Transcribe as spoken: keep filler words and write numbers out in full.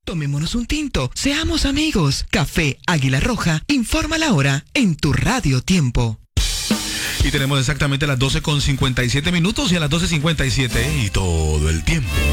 Tomémonos un tinto, seamos amigos. Café Águila Roja, informa la hora en tu Radio Tiempo. Y tenemos exactamente las doce con cincuenta y siete minutos y a las doce cincuenta y siete y todo el tiempo.